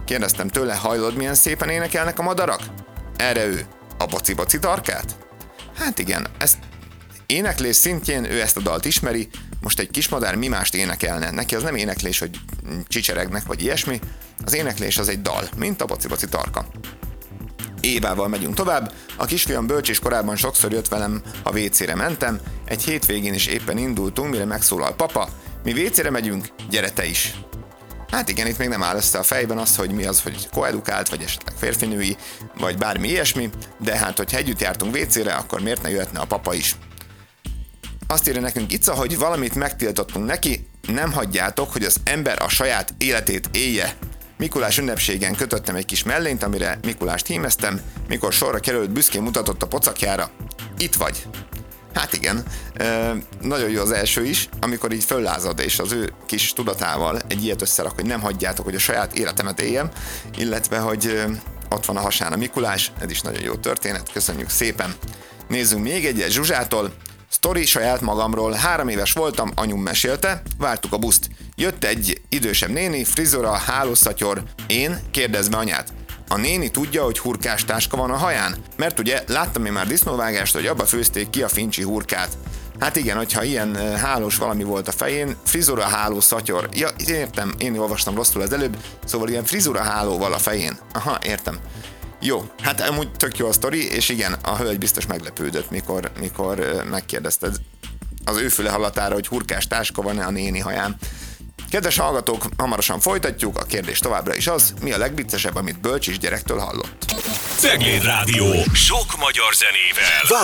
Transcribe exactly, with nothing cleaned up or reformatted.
Kérdeztem tőle, hajlod, milyen szépen énekelnek a madarak? Erre ő, a boci-boci tarkát? Hát igen, ezt éneklés szintjén ő ezt a dalt ismeri, most egy kismadár mi mást énekelne. Neki az nem éneklés, hogy csicseregnek, vagy ilyesmi, az éneklés az egy dal, mint a boci-boci tarka. Évával megyünk tovább, a kisfiam bölcs korábban sokszor jött velem, ha vécére mentem, egy hétvégén is éppen indultunk, mire megszólal papa, mi vécére megyünk, gyere te is. Hát igen, itt még nem áll össze a fejben az, hogy mi az, hogy koedukált, vagy esetleg férfinői, vagy bármi ilyesmi, de hát, hogyha együtt jártunk vécére, akkor miért ne jöhetne a papa is? Azt írja nekünk Ica, hogy valamit megtiltottunk neki, nem hagyjátok, hogy az ember a saját életét élje. Mikulás ünnepségen kötöttem egy kis mellényt, amire Mikulást hímeztem, mikor sorra került, büszkén mutatott a pocakjára. Itt vagy. Hát igen, e, nagyon jó az első is, amikor így föllázad, és az ő kis tudatával egy ilyet összerak, hogy nem hagyjátok, hogy a saját életemet éljem, illetve, hogy e, ott van a hasán a Mikulás, ez is nagyon jó történet, köszönjük szépen. Nézzünk még egyet Zsuzsától. Sztori saját magamról, három éves voltam, anyum mesélte, vártuk a buszt. Jött egy idősebb néni, frizura, hálószatyor. Én? Kérdezve anyát. A néni tudja, hogy hurkás táska van a haján? Mert ugye láttam én már disznóvágást, hogy abba főzték ki a fincsi hurkát. Hát igen, hogyha ilyen hálós valami volt a fején, frizura, háló, szatyor. Ja, értem, én olvastam rosszul az előbb, szóval ilyen frizura hálóval a fején. Aha, értem. Jó, hát amúgy tök jó a sztori, és igen, a hölgy biztos meglepődött, mikor, mikor megkérdezted az ő füle hallatára, hogy hurkás táska van-e a néni haján. Kedves hallgatók, hamarosan folytatjuk, a kérdés továbbra is az, mi a legviccesebb, amit bölcs is gyerektől hallott. Cegléd Rádió, sok magyar zenével.